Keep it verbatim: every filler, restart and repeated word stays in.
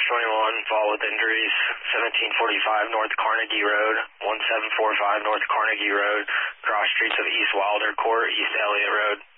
twenty-one, fall with injuries, seventeen forty-five North Carnegie Road, one seven four five North Carnegie Road, cross streets of East Wilder Court, East Elliott Road.